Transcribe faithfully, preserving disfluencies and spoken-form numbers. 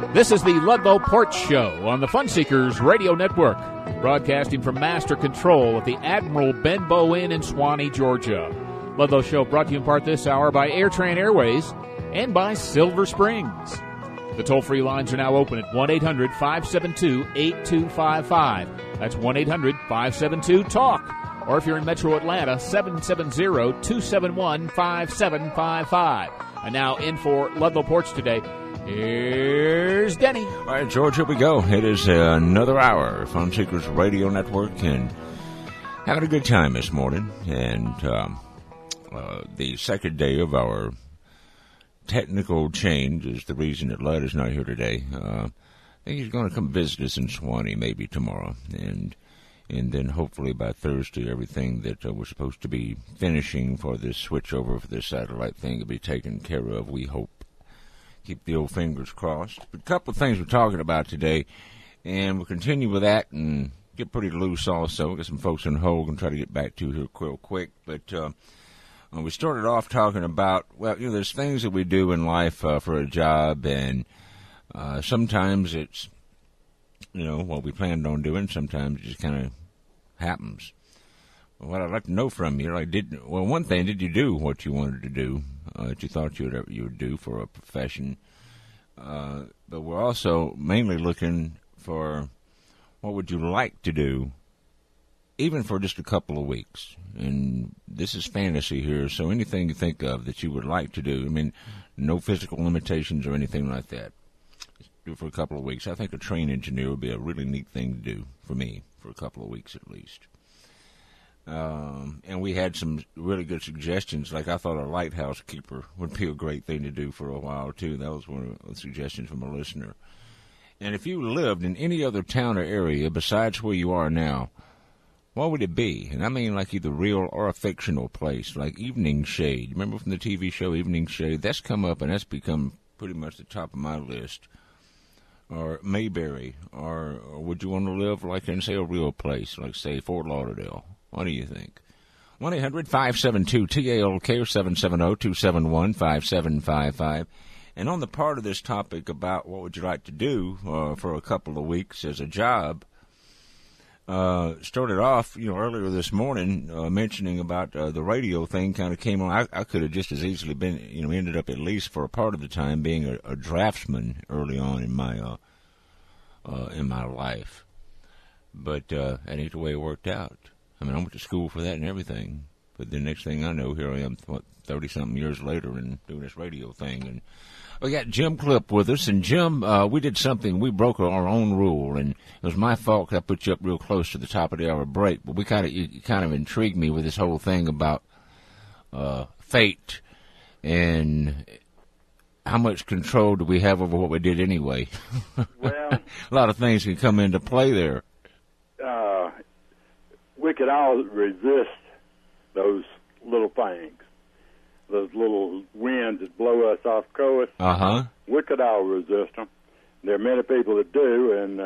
This is the Ludlow Porch Show on the Funseekers Radio Network, broadcasting from Master Control at the Admiral Benbow Inn in Swanee, Georgia. Ludlow Show brought to you in part this hour by AirTran Airways and by Silver Springs. The toll-free lines are now open at one eight hundred five seven two eight two five five. That's one eight hundred five seven two TALK. Or if you're in Metro Atlanta, seven seven zero two seven one five seven five five. And now in for Ludlow Porch today, here's Denny. All right, George, here we go. It is another hour of Funseekers Radio Network, and having a good time this morning. And um, uh, the second day of our technical change is the reason that Lud is not here today. Uh, I think he's going to come visit us in Swanee maybe tomorrow, and and then hopefully by Thursday everything that uh, we're supposed to be finishing for this switch over for this satellite thing will be taken care of, we hope. Keep the old fingers crossed. But a couple of things we're talking about today, and we'll continue with that and get pretty loose also. We've got some folks on hold and try to get back to here real quick. But uh, we started off talking about, well, you know, there's things that we do in life uh, for a job, and uh, sometimes it's, you know, what we planned on doing. Sometimes it just kind of happens. Well, what I'd like to know from you, like, did well, one thing, did you do what you wanted to do, uh, that you thought you would you would do for a profession? Uh, but we're also mainly looking for what would you like to do, even for just a couple of weeks. And this is fantasy here, so anything you think of that you would like to do. I mean, no physical limitations or anything like that. Just do it for a couple of weeks. I think a train engineer would be a really neat thing to do for me for a couple of weeks at least. Um, and we had some really good suggestions. Like I thought a lighthouse keeper would be a great thing to do for a while, too. That was one of the suggestions from a listener. And if you lived in any other town or area besides where you are now, what would it be? And I mean like either real or a fictional place, like Evening Shade. Remember from the T V show Evening Shade? That's come up, and that's become pretty much the top of my list. Or Mayberry. Or, or would you want to live like in, say, a real place, like, say, Fort Lauderdale? What do you think? one eight hundred five seven two T A L K or seven seven zero two seven one five seven five five. And on the part of this topic about what would you like to do uh, for a couple of weeks as a job, uh, started off, you know, earlier this morning uh, mentioning about uh, the radio thing kind of came on. I, I could have just as easily been, you know, ended up at least for a part of the time being a, a draftsman early on in my uh, uh, in my life. But uh, that ain't the way it worked out. I mean, I went to school for that and everything. But the next thing I know, here I am, what, thirty-something years later and doing this radio thing. And we got Jim Clip with us. And, Jim, uh, we did something. We broke our own rule. And it was my fault 'cause I put you up real close to the top of the hour break. But we kind of, you kind of intrigued me with this whole thing about uh, fate and how much control do we have over what we did anyway. Well, a lot of things can come into play there. Uh, we could all resist those little things, those little winds that blow us off course. Uh-huh. We could all resist them. There are many people that do, and